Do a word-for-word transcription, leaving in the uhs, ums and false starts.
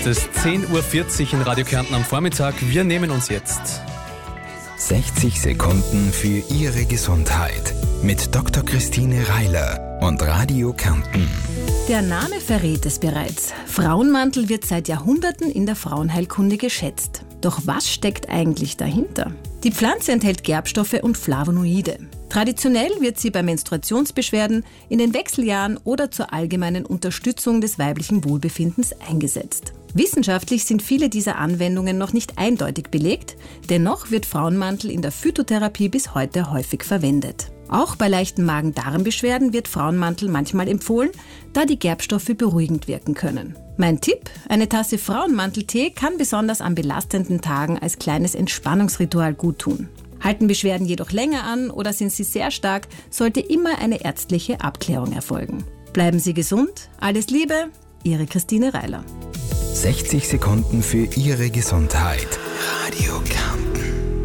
Es ist zehn Uhr vierzig in Radio Kärnten am Vormittag. Wir nehmen uns jetzt sechzig Sekunden für Ihre Gesundheit mit Doktor Christine Reiler und Radio Kärnten. Der Name verrät es bereits. Frauenmantel wird seit Jahrhunderten in der Frauenheilkunde geschätzt. Doch was steckt eigentlich dahinter? Die Pflanze enthält Gerbstoffe und Flavonoide. Traditionell wird sie bei Menstruationsbeschwerden, in den Wechseljahren oder zur allgemeinen Unterstützung des weiblichen Wohlbefindens eingesetzt. Wissenschaftlich sind viele dieser Anwendungen noch nicht eindeutig belegt, dennoch wird Frauenmantel in der Phytotherapie bis heute häufig verwendet. Auch bei leichten Magen-Darm-Beschwerden wird Frauenmantel manchmal empfohlen, da die Gerbstoffe beruhigend wirken können. Mein Tipp: Eine Tasse Frauenmanteltee kann besonders an belastenden Tagen als kleines Entspannungsritual guttun. Halten Beschwerden jedoch länger an oder sind sie sehr stark, sollte immer eine ärztliche Abklärung erfolgen. Bleiben Sie gesund, alles Liebe, Ihre Christine Reiler. sechzig Sekunden für Ihre Gesundheit. Radio